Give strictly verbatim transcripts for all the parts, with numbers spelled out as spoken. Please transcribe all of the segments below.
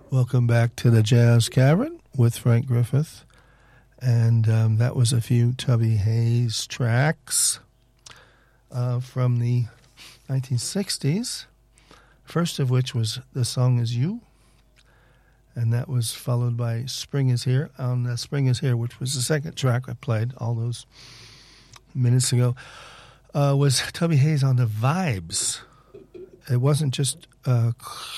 Welcome back to the Jazz Cavern with Frank Griffith. And um, that was a few Tubby Hayes tracks uh, from the nineteen sixties. First of which was The Song Is You. And that was followed by Spring Is Here. On uh, Spring Is Here, which was the second track I played all those minutes ago, uh, was Tubby Hayes on the vibes. It wasn't just uh,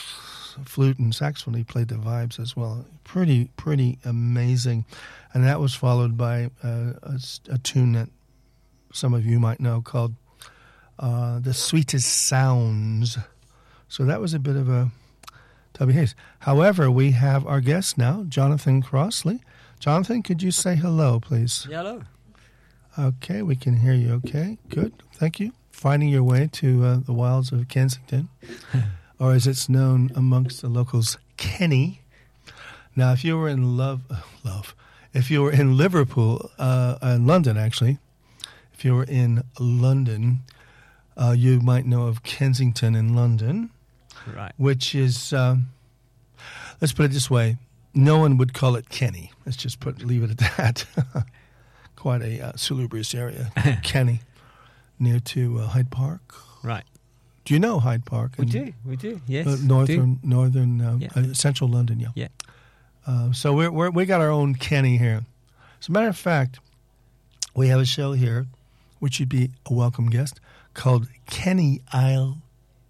flute and saxophone. He played the vibes as well. Pretty, pretty amazing. And that was followed by uh, a, a tune that some of you might know called uh, The Sweetest Sounds. So that was a bit of a Tubby Hayes. However, we have our guest now, Jonathan Crossley. Jonathan, could you say hello, please? Hello. Okay, we can hear you okay. Good, thank you. Finding your way to uh, the wilds of Kensington, or as it's known amongst the locals, Kenny. Now, if you were in love, uh, love, if you were in Liverpool, uh, in London actually, if you were in London, uh, you might know of Kensington in London, right? Which is, um, let's put it this way, no one would call it Kenny. Let's just put leave it at that. Quite a uh, salubrious area, Kenny. Near to uh, Hyde Park. Right. Do you know Hyde Park? We do, we do, yes. Uh, northern, do. northern, uh, yeah. uh, central London, yeah. Yeah. Uh, so we're, we're, we got our own Kenny here. As a matter of fact, we have a show here, which you'd be a welcome guest, called Kenny Isle,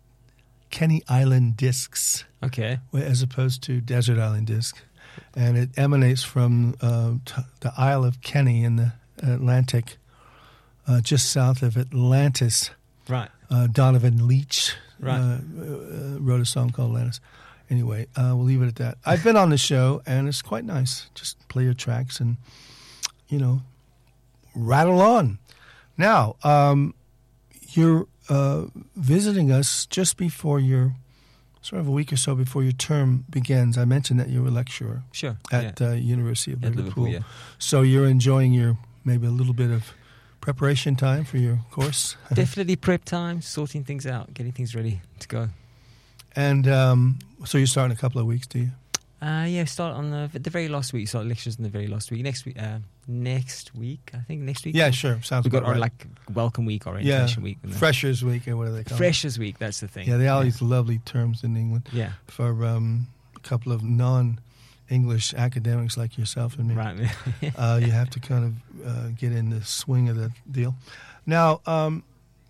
Kenny Island Discs. Okay. As opposed to Desert Island Disc. And it emanates from uh, t- the Isle of Kenny in the Atlantic. Uh, just south of Atlantis. Right. Uh, Donovan Leitch right. uh, uh, wrote a song called Atlantis. Anyway, uh, we'll leave it at that. I've been on the show, and it's quite nice. Just play your tracks and, you know, rattle on. Now, um, you're uh, visiting us just before your, sort of a week or so before your term begins. I mentioned that you're a lecturer. Sure. At yeah. uh, University of at Liverpool. Liverpool yeah. So you're enjoying your, maybe a little bit of preparation time for your course? Definitely prep time, sorting things out, getting things ready to go. And um, so you start in a couple of weeks, do you? Uh, yeah, start on the the very last week. Start lectures in the very last week. Next week, uh, next week, I think next week. Yeah, sure. Sounds We've got our right. like welcome week, orientation yeah. week, and Freshers week, or what do they call Freshers it? week. That's the thing. Yeah, they all yeah. these lovely terms in England. Yeah. For um, a couple of non-English academics like yourself and me. Right. uh, you have to kind of uh, get in the swing of the deal. Now, um,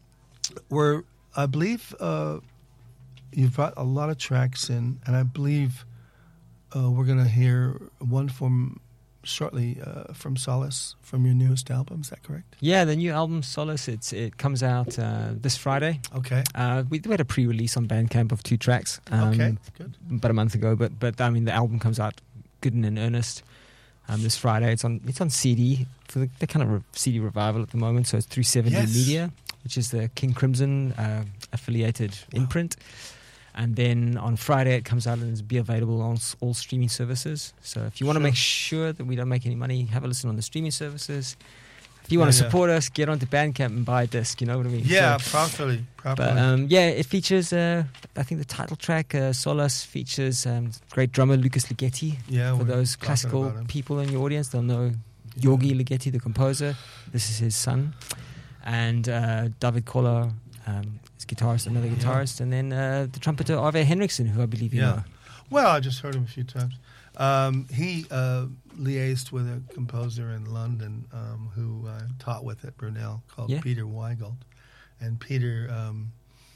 we're, I believe uh, you've brought a lot of tracks in, and I believe uh, we're going to hear one from shortly uh, from Solace from your newest album. Is that correct? Yeah, the new album Solace. It's it comes out uh, this Friday. Okay. Uh, we, we had a pre-release on Bandcamp of two tracks. Um, okay, good. About a month ago, but but I mean the album comes out good and in earnest. Um, this Friday, it's on it's on C D for the, the kind of re- C D revival at the moment. So it's through seventy yes. Media, which is the King Crimson uh, affiliated wow. imprint. And then on Friday, it comes out and will be available on all streaming services. So if you want to sure. make sure that we don't make any money, have a listen on the streaming services. If you yeah, want to yeah. support us, get onto Bandcamp and buy a disc. You know what I mean? Yeah, so, properly, properly. But um, yeah, it features. Uh, I think the title track, uh, Solace, features um, great drummer Lucas Ligeti. Yeah, for those classical people in your audience, they'll know yeah. Yorgi Ligeti, the composer. This is his son, and uh, David Koller, um, his guitarist, another guitarist, yeah. and then uh, the trumpeter Arve Henriksen, who I believe you yeah. know. Well, I just heard him a few times. Um, he uh, liaised with a composer in London um, who I taught with at Brunel called yeah. Peter Weigelt. And Peter um,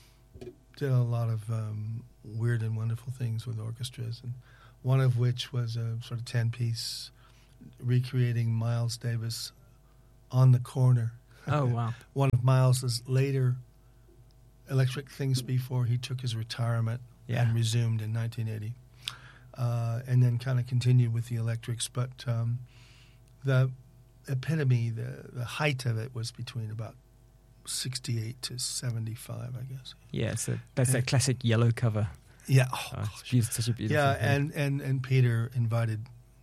did a lot of um, weird and wonderful things with orchestras, and one of which was a sort of ten-piece recreating Miles Davis on the Corner. Oh, wow. One of Miles's later electric things before he took his retirement yeah. and resumed in nineteen eighty. Uh, and then kind of continued with the electrics. But um, the epitome, the, the height of it was between about sixty-eight to seventy-five, I guess. Yeah, so that's and that classic yellow cover. Yeah. Oh, oh, it's beautiful, such a beautiful Yeah, thing. and, and, and Peter invited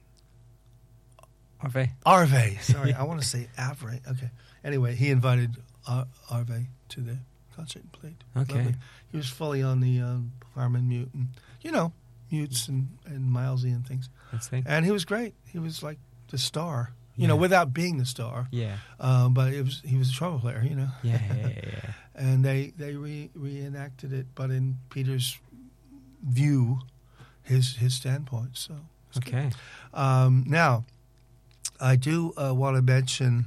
Arve. Arve, sorry, I want to say Avre. Okay. Anyway, he invited Ar- Arve to the concert and played. Okay. Lovely. He was fully on the um, Harmon mute. And, you know, mutes and, and milesy and things. That's the thing. And he was great. He was like the star, you Yeah. know, without being the star. Yeah. Um, but it was he was a trumpet player, you know. Yeah, yeah, yeah, yeah. And they they re- reenacted it, but in Peter's view, his his standpoint. So it's good. Okay. Um, now, I do uh, want to mention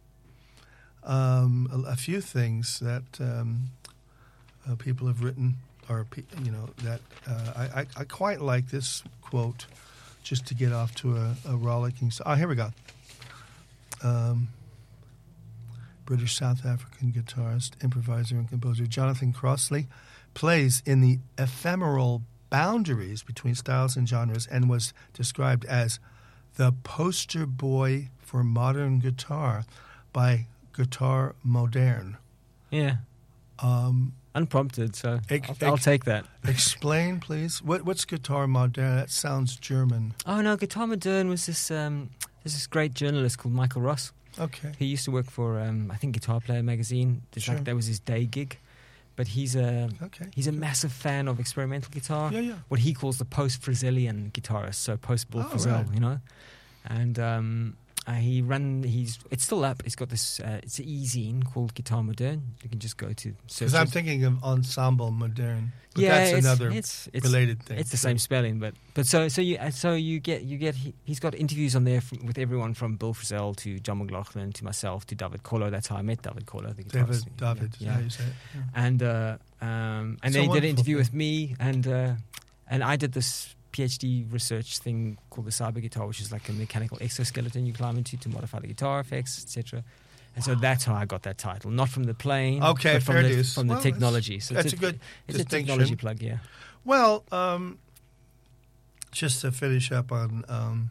um, a, a few things that um, uh, people have written, or pe- you know that uh, I, I I quite like this quote, just to get off to a, a rollicking. So, oh, here we go. Um, British South African guitarist, improviser, and composer Jonathan Crossley plays in the ephemeral boundaries between styles and genres and was described as the poster boy for modern guitar by Guitar Moderne. Yeah. Um, Unprompted, so Ex- I'll, I'll ex- take that. explain, please. What, what's Guitar Moderne? That sounds German. Oh no, Guitar Moderne was this um, there's this great journalist called Michael Ross. Okay. He used to work for um, I think Guitar Player magazine. It's Sure. like that was his day gig, but he's a Okay. he's a massive fan of experimental guitar. Yeah, yeah. What he calls the post-Frizelian guitarist, so post-Bill Oh, Frisell, right. you know. And um, uh, he ran. He's it's still up. It's got this. Uh, it's an e-zine called Guitar Moderne. You can just go to search. Because I'm it. thinking of Ensemble Moderne. But yeah, that's it's, another it's, it's, related thing. It's the same spelling, but but so so you uh, so you get you get he, he's got interviews on there from, with everyone from Bill Frisell to John McLaughlin to myself to David Kohler. That's how I met David Kohler, the David, guitarist. David, is yeah. that how you say it? Yeah. And uh, um, and It's a then he did an wonderful interview thing. with me, and uh, and I did this PhD research thing called the cyber guitar, which is like a mechanical exoskeleton you climb into to modify the guitar effects, et cetera. And so that's how I got that title, not from the plane, Okay, but from fair the, dues. from the Well, technology. So that's it's a good it's distinction. a technology plug, yeah. Well, um, just to finish up on um,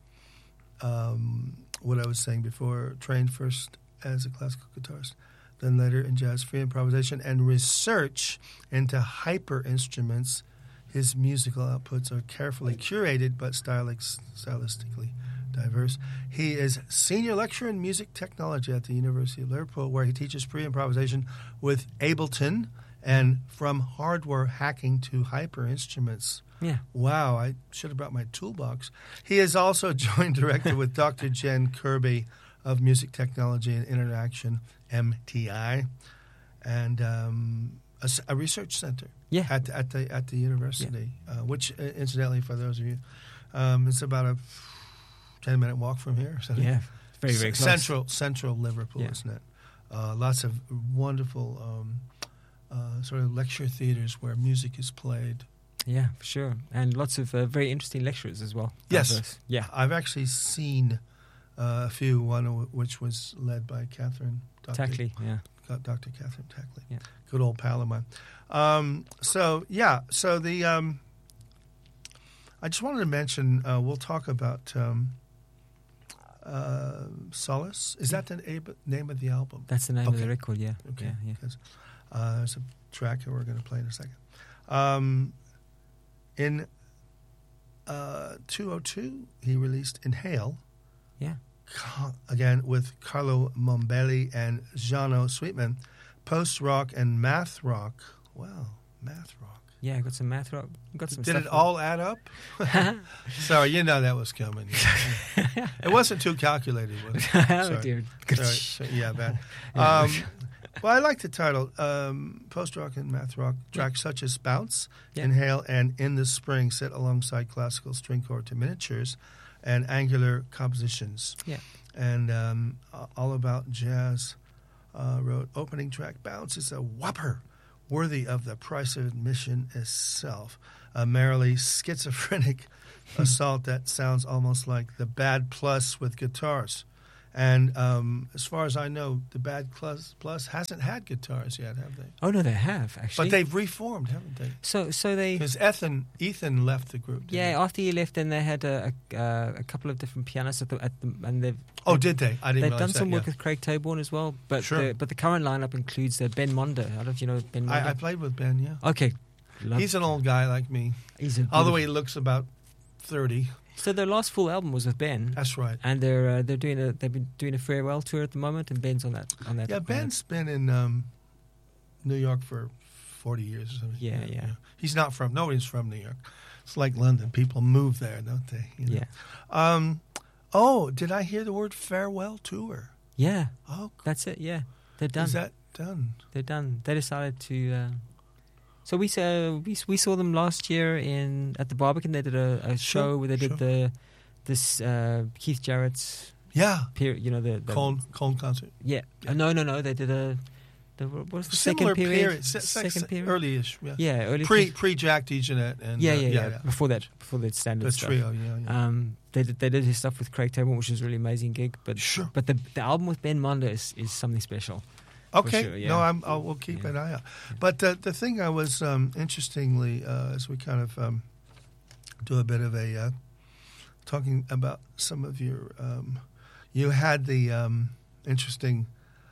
um, what I was saying before, trained first as a classical guitarist, then later in jazz free improvisation and research into hyper instruments. His musical outputs are carefully curated but stylic, stylistically diverse. He is senior lecturer in music technology at the University of Liverpool, where he teaches pre-improvisation with Ableton and from hardware hacking to hyper instruments. Yeah. Wow, I should have brought my toolbox. He is also joint director with Doctor Jen Kirby of Music Technology and Interaction, M T I, and um, a, s- a research center Yeah. at, at the at the university, uh, which, uh, incidentally, for those of you, um, it's about a ten-minute walk from here. So Yeah. Very, very C- close. Central, central Liverpool, Yeah. isn't it? Uh, lots of wonderful um, uh, sort of lecture theaters where music is played. Yeah, for sure. And lots of uh, very interesting lecturers as well. Yes. Diverse. Yeah. I've actually seen uh, a few, one of which was led by Catherine. Doctor Tackley, yeah. Doctor Catherine Tackley. Yeah. Good old pal of mine. Um, so, yeah, so the... Um, I just wanted to mention, uh, we'll talk about um, uh, Solace. Is that the ab- name of the album? That's the name of Okay. the record, yeah. Okay. Yeah, yeah. Because uh, there's a track that we're going to play in a second. Um, in uh, two oh two, he released Inhale. Yeah. Ca- Again, with Carlo Mombelli and Jano Sweetman. Post-rock and math rock. Wow, math rock. Yeah, I got some math rock. Got some Did stuff it all add up? Sorry, you know that was coming. It wasn't too calculated, was it? oh, Sorry. dear. Sorry, so- yeah, bad. Um, well, I like the title. Um, Post-rock and math rock tracks such as Bounce, Yeah. Inhale, and In the Spring sit alongside classical string chord to miniatures and angular compositions. Yeah. And um, All About Jazz uh, wrote, opening track Bounce is a whopper worthy of the price of admission itself. A merrily schizophrenic assault that sounds almost like the Bad Plus with guitars. And um, as far as I know, the Bad Plus, Plus hasn't had guitars yet, have they? Oh, no, they have, actually. But they've reformed, haven't they? So, so they... Because Ethan, Ethan left the group. didn't Yeah, he? after he left, then they had a, a, uh, a couple of different pianists at the, at the and they've Oh, did they? I didn't they've realize done some that, work yeah. with Craig Taborn as well. But Sure. the, but the current lineup includes uh, Ben Mondo. I don't know if you know Ben Mondo. I, I played with Ben, yeah. Okay, Love- He's an old guy like me. he's a Although beautiful- he looks about thirty. So their last full album was with Ben, That's right. and they're uh, they're doing a they've been doing a farewell tour at the moment, and Ben's on that on that. Yeah, on that- Ben's been in um, New York for forty years or something. Yeah, yeah. He's not from, nobody's from New York. It's like London. People move there, don't they? You know? Yeah. Um, oh, did I hear the word farewell tour? Yeah. Oh, That's it. Yeah. They're done. is that done? They're done. They decided to. Uh, so we saw we we saw them last year in at the Barbican. They did a, a show Sure, where they did sure. the this uh, Keith Jarrett's Yeah. period. You know the, the Cone, Cone concert. Yeah. Yeah. Uh, no, no, no. They did a. The, what was the Similar second period? se- se- second period. Early-ish. Yeah. Yeah. Early. Pre pre Jack DeJohnette and yeah, uh, yeah, yeah, Before that, before that standard The stuff. trio. Yeah. yeah. Um, they did, they did his stuff with Craig Taborn, which was a really amazing gig. But Sure. but the the album with Ben Monder is, is something special. Okay. sure, yeah. No, I'm, I'll, we'll keep Yeah. an eye out. But the the thing I was um, interestingly, uh, as we kind of um, do a bit of a uh, talking about some of your, um, you had the um, interesting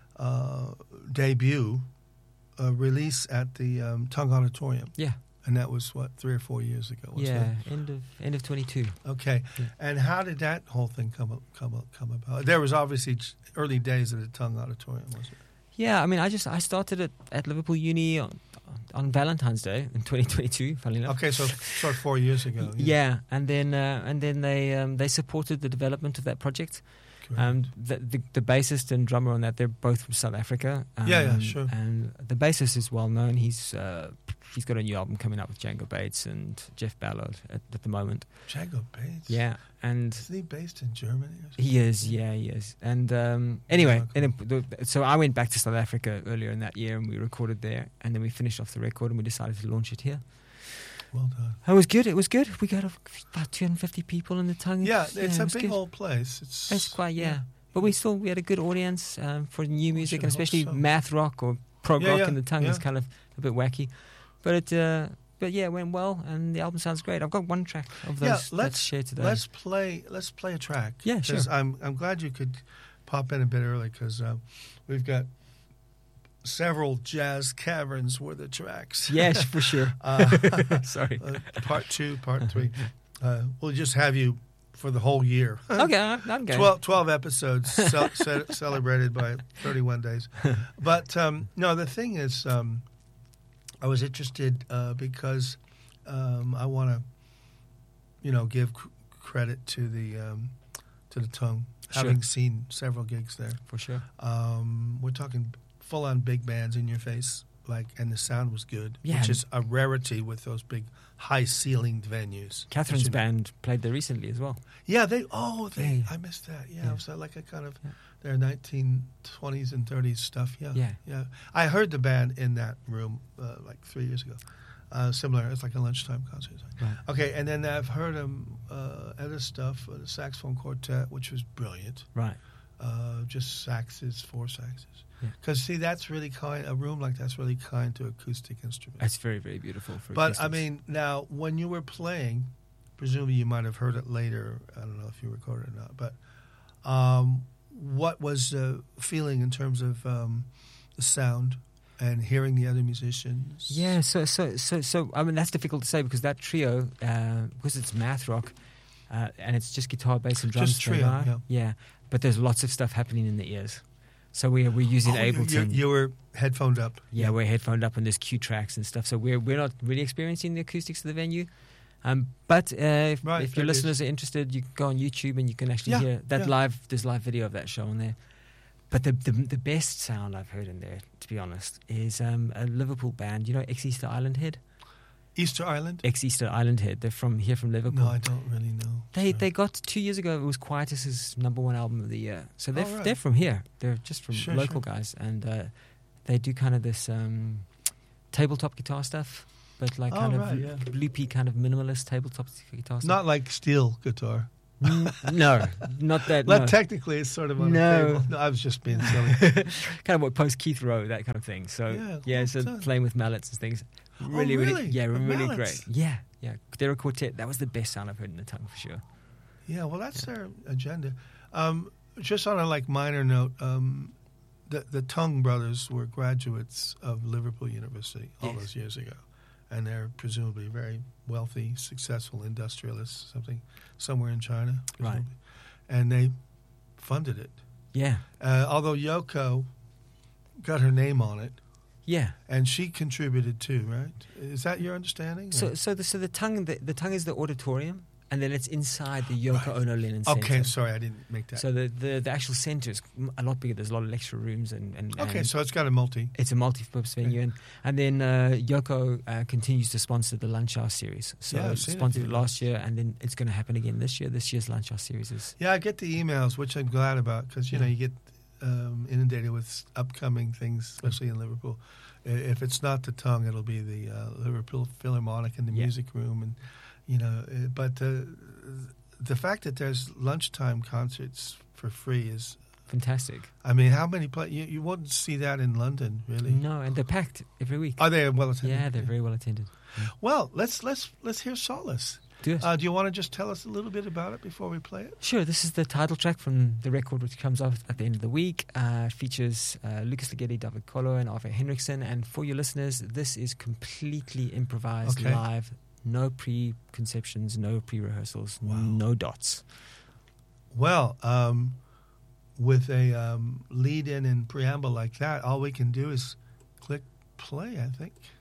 uh, debut uh, release at the um, Tongue Auditorium, Yeah. and that was what three or four years ago. Wasn't Yeah. it? End of end of twenty two. Okay. Yeah. And how did that whole thing come up, come up, come about? There was obviously j- early days at the Tongue Auditorium, wasn't it? Yeah, I mean, I just I started at, at Liverpool Uni on, on Valentine's Day in twenty twenty-two. Funny enough. Okay, so sort of four years ago. Yeah, and then uh, and then they um, they supported the development of that project. Correct. Um, the, the the bassist and drummer on that, they're both from South Africa. Um, Yeah, yeah, sure. And the bassist is well known. He's uh, he's got a new album coming out with Django Bates and Jeff Ballard at, at the moment. Django Bates? Yeah, and Isn't he based in Germany? Or something? he is. Yeah, he is. And um, anyway, Yeah, and then the, so I went back to South Africa earlier in that year, and we recorded there, and then we finished off the record, and we decided to launch it here. Well done. It was good. It was good. We got about two hundred fifty people in the Tongue. Yeah, it's it a was big good. old place. It's, It's quite, yeah. But we still, we had a good audience um, for new music, should and hope especially so. math rock or prog Yeah, rock yeah, in the Tongue is yeah. kind of a bit wacky. But it, uh, but yeah, it went well, and the album sounds great. I've got one track of Yeah, those let's- let's share today. Let's play. Let's play a track. Yeah, 'Cause sure. I'm I'm glad you could pop in a bit early because uh, we've got several jazz caverns worth of tracks. Yes, for sure. Uh, Sorry. uh, part two, part three. Uh, we'll just have you for the whole year. Okay, I'm I'm going. twelve, twelve episodes ce- ce- celebrated by thirty-one days. But um, no, the thing is, um, I was interested uh, because um, I want to, you know, give c- credit to the um, to the Tongue, Sure. having seen several gigs there. For sure. Um, we're talking full-on big bands in your face, like, and the sound was good, Yeah. which is a rarity with those big, high-ceilinged venues. Catherine's As you know. band played there recently as well. Yeah, they. Oh, they. Yeah. I missed that. Yeah, Yeah. it was uh, like a kind of Yeah. their nineteen twenties and thirties stuff. Yeah, Yeah. yeah. I heard the band in that room uh, like three years ago. Uh, similar. It's like a lunchtime concert. Right. Okay, and then I've heard them uh, other stuff, uh, the saxophone quartet, which was brilliant. Right. Uh, just saxes, four saxes. Yeah. Because see, that's really kind. A room like that's really kind to acoustic instruments. That's very, very beautiful. For But I acoustics. mean, now when you were playing, presumably you might have heard it later. I don't know if you recorded it or not. But um, what was the feeling in terms of um, the sound and hearing the other musicians? Yeah, so so so so I mean that's difficult to say because that trio, uh, because it's math rock, uh, and it's just guitar, bass, and drums. Just trio, standby, yeah. yeah. But there's lots of stuff happening in the ears, so we're we're using Oh, you, you, Ableton. you were headphoned up. yeah, we're headphoned up and there's cue tracks and stuff, so we're we're not really experiencing the acoustics of the venue. Um, but uh, if, Right, if your that is- listeners are interested, you can go on YouTube and you can actually Yeah, hear that yeah. live. There's live video of that show on there. But the, the the best sound I've heard in there, to be honest, is um, a Liverpool band. You know, Ex Easter Island Head. Easter Island? Ex Easter Island Head. They're from here from Liverpool. No, I don't really know. They So- they got two years ago. It was Quietus's number one album of the year. So they're Oh, right. they're from here. They're just from Sure, local sure. guys, and uh, they do kind of this um, tabletop guitar stuff, but like Oh, kind right, of yeah. loopy, kind of minimalist tabletop guitar stuff. Not like steel guitar. Mm, no, not that. Well, no. technically, it's sort of on No. the table. No, I was just being silly. kind of what post Keith Rowe, that kind of thing. So Yeah, yeah, well so done. playing with mallets and things. Oh, Really, really? yeah, With really mallets? great. Yeah, yeah. They're a quartet. That was the best sound I've heard in the Tongue for sure. Yeah, well, that's their agenda. Um, just on a like minor note, um, the the Tongue brothers were graduates of Liverpool University all Yes. those years ago, and they're presumably very wealthy, successful industrialists, something somewhere in China, Right. presumably. And they funded it. Yeah, Uh, although Yoko got her name on it, Yeah. And she contributed too, right? Is that your understanding? So, so the so the tongue the, the tongue is the auditorium, and then it's inside the Yoko Ono Lennon Center. Okay, sorry, I didn't make that. So the, the, the actual center is a lot bigger. There's a lot of lecture rooms and, and okay, and so it's got a multi. it's a multi-purpose venue, and and then uh, Yoko uh, continues to sponsor the Lunch Hour series. So Yeah, I've it seen it. sponsored it last year, and then it's going to happen again this year. This year's Lunch Hour series is Yeah, I get the emails, which I'm glad about, because you know Yeah. you get um, inundated with upcoming things, especially in Liverpool. I- If it's not the tongue, it'll be the uh, Liverpool Philharmonic in the Yeah. music room, and you know. uh, But uh, the fact that there's lunchtime concerts for free is, fantastic. I mean, how many play? You, you wouldn't see that in London, really. No, and they're packed every week. Are they well attended? Yeah, they're very well attended. Well, let's let's let's hear Solace. Do it. Uh, do you want to just tell us a little bit about it before we play it? Sure, this is the title track from the record, which comes out at the end of the week. Uh, it features uh, Lucas Ligeti, David Kolo, and Arve Henriksen. And for your listeners, this is completely improvised, Okay. live, no preconceptions, no pre-rehearsals, Wow. no dots. Well, um, with a um, lead-in and preamble like that, all we can do is click play, I think.